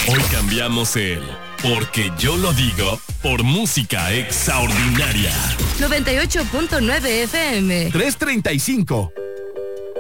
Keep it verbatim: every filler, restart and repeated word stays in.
Hoy cambiamos el porque yo lo digo por música extraordinaria. noventa y ocho punto nueve F M. trescientos treinta y cinco.